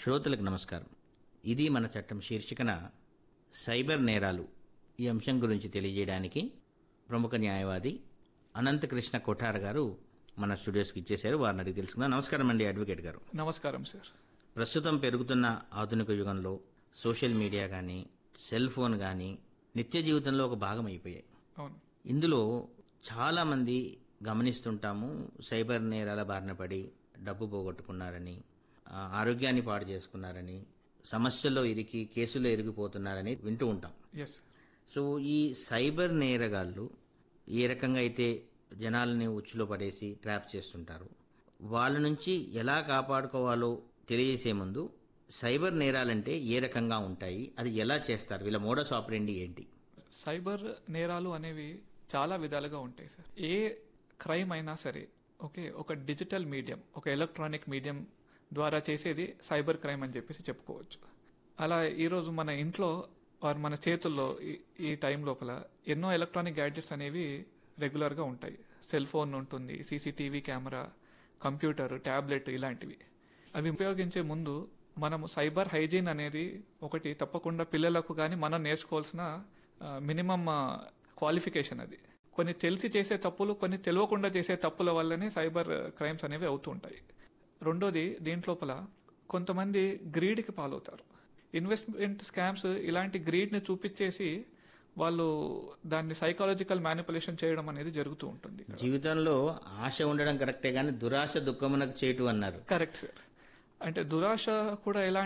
శ్రోతలకు నమస్కారం. ఇది మన చట్టం శీర్షికన సైబర్ నేరాలు ఈ అంశం గురించి తెలియజేయడానికి ప్రముఖ న్యాయవాది అనంతకృష్ణ కొఠార్ గారు మన స్టూడియోస్కి ఇచ్చేశారు. వారిని అడిగి తెలుసుకుందాం. నమస్కారం అండి అడ్వకేట్ గారు. నమస్కారం సార్. ప్రస్తుతం పెరుగుతున్న ఆధునిక యుగంలో సోషల్ మీడియా కానీ సెల్ ఫోన్ కానీ నిత్య జీవితంలో ఒక భాగం అయిపోయాయి. అవును. ఇందులో చాలా మంది గమనిస్తుంటాము, సైబర్ నేరాల బారిన పడి డబ్బు పోగొట్టుకున్నారని, ఆరోగ్యాన్ని పాడు చేసుకున్నారని, సమస్యల్లో ఇరికి కేసుల్లో ఇరిగిపోతున్నారని వింటూ ఉంటాం. ఎస్. సో ఈ సైబర్ నేరగాళ్ళు ఏ రకంగా అయితే జనాలని ఉచ్చులో పడేసి ట్రాప్ చేస్తుంటారు, వాళ్ళ నుంచి ఎలా కాపాడుకోవాలో తెలియజేసే ముందు సైబర్ నేరాలంటే ఏ రకంగా ఉంటాయి, అది ఎలా చేస్తారు, వీళ్ళ మోడస్ ఆపరెండి ఏంటి? సైబర్ నేరాలు అనేవి చాలా విధాలుగా ఉంటాయి సార్. ఏ క్రైమ్ అయినా సరే ఒక డిజిటల్ మీడియం, ఒక ఎలక్ట్రానిక్ మీడియం ద్వారా చేసేది సైబర్ క్రైమ్ అని చెప్పేసి చెప్పుకోవచ్చు. అలా ఈరోజు మన ఇంట్లో మన చేతుల్లో ఈ టైం లోపల ఎన్నో ఎలక్ట్రానిక్ గ్యాడ్జెట్స్ అనేవి రెగ్యులర్గా ఉంటాయి. సెల్ ఫోన్ ఉంటుంది, సీసీటీవీ కెమెరా, కంప్యూటర్, ట్యాబ్లెట్, ఇలాంటివి. అవి ఉపయోగించే ముందు మనము సైబర్ హైజీన్ అనేది ఒకటి తప్పకుండా పిల్లలకు కానీ మనం నేర్చుకోవాల్సిన మినిమం క్వాలిఫికేషన్. అది కొన్ని తెలిసి చేసే తప్పులు, కొన్ని తెలియకుండా చేసే తప్పుల వల్లనే సైబర్ క్రైమ్స్ అనేవి అవుతూ ఉంటాయి. రెండోది, దీంట్లోపల కొంతమంది గ్రీడ్కి పాలవుతారు. ఇన్వెస్ట్మెంట్ స్కామ్స్ ఇలాంటి గ్రీడ్ని చూపించేసి వాళ్ళు దాన్ని సైకాలజికల్ మ్యానిపులేషన్ చేయడం అనేది జరుగుతూ ఉంటుంది. జీవితంలో ఆశ ఉండడం కరెక్టే, కానీ దురాశ దుఃఖమునకు చేటు అన్నారు. Correct sir. అంటే దురాశ కూడా ఎలా